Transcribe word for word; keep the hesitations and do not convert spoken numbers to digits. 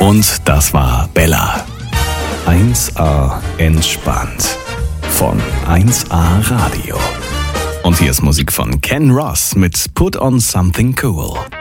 Und das war Bella. eins A entspannt. Von eins A Radio. Und hier ist Musik von Ken Ross mit Put on Something Cool.